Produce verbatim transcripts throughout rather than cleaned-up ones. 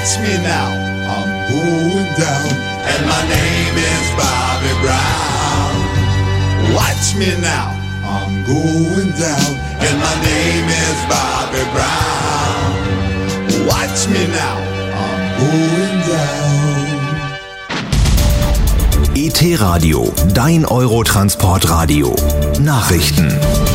Watch me now, I'm going down, and my name is Bobby Brown. Watch me now, I'm going down, and my name is Bobby Brown. Watch me now, I'm going down. E T Radio, dein Eurotransportradio. Nachrichten.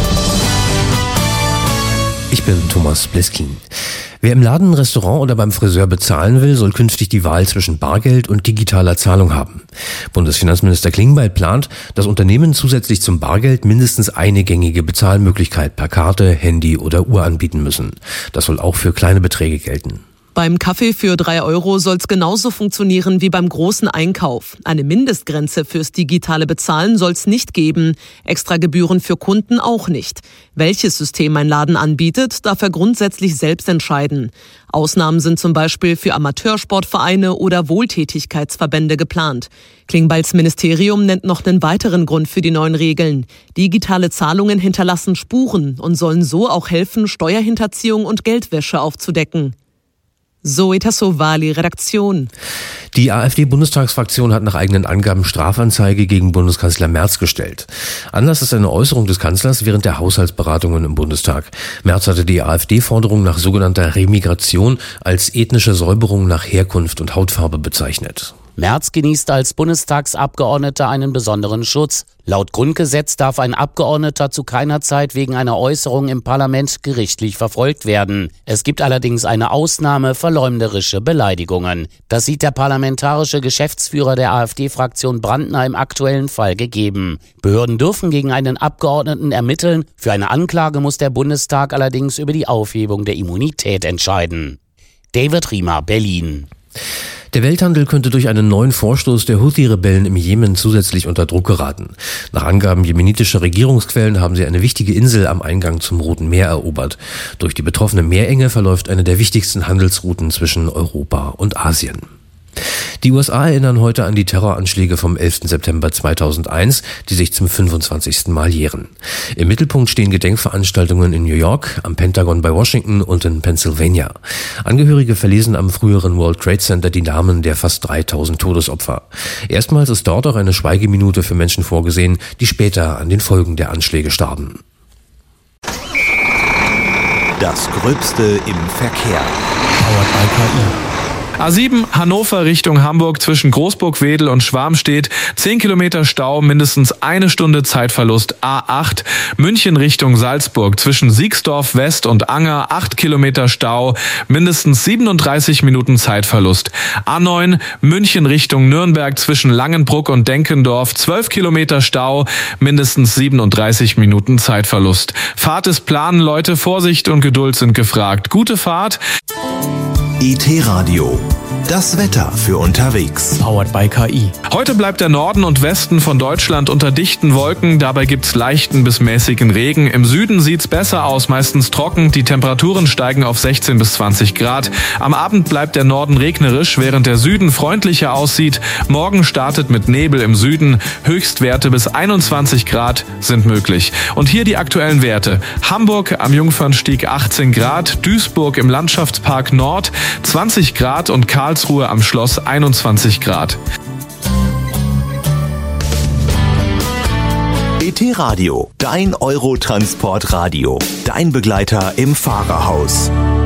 Ich bin Thomas Bleskin. Wer im Laden, Restaurant oder beim Friseur bezahlen will, soll künftig die Wahl zwischen Bargeld und digitaler Zahlung haben. Bundesfinanzminister Klingbeil plant, dass Unternehmen zusätzlich zum Bargeld mindestens eine gängige Bezahlmöglichkeit per Karte, Handy oder Uhr anbieten müssen. Das soll auch für kleine Beträge gelten. Beim Kaffee für drei Euro soll es genauso funktionieren wie beim großen Einkauf. Eine Mindestgrenze fürs digitale Bezahlen soll es nicht geben. Extra Gebühren für Kunden auch nicht. Welches System ein Laden anbietet, darf er grundsätzlich selbst entscheiden. Ausnahmen sind zum Beispiel für Amateursportvereine oder Wohltätigkeitsverbände geplant. Klingbeils Ministerium nennt noch einen weiteren Grund für die neuen Regeln. Digitale Zahlungen hinterlassen Spuren und sollen so auch helfen, Steuerhinterziehung und Geldwäsche aufzudecken. Zoe Tassovali, Redaktion. Die AfD-Bundestagsfraktion hat nach eigenen Angaben Strafanzeige gegen Bundeskanzler Merz gestellt. Anlass ist eine Äußerung des Kanzlers während der Haushaltsberatungen im Bundestag. Merz hatte die AfD-Forderung nach sogenannter Remigration als ethnische Säuberung nach Herkunft und Hautfarbe bezeichnet. Merz genießt als Bundestagsabgeordneter einen besonderen Schutz. Laut Grundgesetz darf ein Abgeordneter zu keiner Zeit wegen einer Äußerung im Parlament gerichtlich verfolgt werden. Es gibt allerdings eine Ausnahme: verleumderische Beleidigungen. Das sieht der parlamentarische Geschäftsführer der AfD-Fraktion Brandner im aktuellen Fall gegeben. Behörden dürfen gegen einen Abgeordneten ermitteln. Für eine Anklage muss der Bundestag allerdings über die Aufhebung der Immunität entscheiden. David Riemer, Berlin. Der Welthandel könnte durch einen neuen Vorstoß der Houthi-Rebellen im Jemen zusätzlich unter Druck geraten. Nach Angaben jemenitischer Regierungsquellen haben sie eine wichtige Insel am Eingang zum Roten Meer erobert. Durch die betroffene Meerenge verläuft eine der wichtigsten Handelsrouten zwischen Europa und Asien. Die U S A erinnern heute an die Terroranschläge vom elften September zweitausendeins, die sich zum fünfundzwanzigsten Mal jähren. Im Mittelpunkt stehen Gedenkveranstaltungen in New York, am Pentagon bei Washington und in Pennsylvania. Angehörige verlesen am früheren World Trade Center die Namen der fast dreitausend Todesopfer. Erstmals ist dort auch eine Schweigeminute für Menschen vorgesehen, die später an den Folgen der Anschläge starben. Das Gröbste im Verkehr. Powered by K I. A sieben Hannover Richtung Hamburg zwischen Großburg-Wedel und Schwarmstedt. zehn Kilometer Stau, mindestens eine Stunde Zeitverlust. A acht München Richtung Salzburg zwischen Siegsdorf West und Anger. acht Kilometer Stau, mindestens siebenunddreißig Minuten Zeitverlust. A neun München Richtung Nürnberg zwischen Langenbruck und Denkendorf. zwölf Kilometer Stau, mindestens siebenunddreißig Minuten Zeitverlust. Fahrt ist planen, Leute. Vorsicht und Geduld sind gefragt. Gute Fahrt. E T Radio. Das Wetter für unterwegs. Powered by K I. Heute bleibt der Norden und Westen von Deutschland unter dichten Wolken. Dabei gibt's leichten bis mäßigen Regen. Im Süden sieht's besser aus, meistens trocken. Die Temperaturen steigen auf sechzehn bis zwanzig Grad. Am Abend bleibt der Norden regnerisch, während der Süden freundlicher aussieht. Morgen startet mit Nebel im Süden. Höchstwerte bis einundzwanzig Grad sind möglich. Und hier die aktuellen Werte. Hamburg am Jungfernstieg achtzehn Grad. Duisburg im Landschaftspark Nord zwanzig Grad und Karlsruhe am Schloss einundzwanzig Grad. E T Radio, dein Eurotransportradio, dein Begleiter im Fahrerhaus.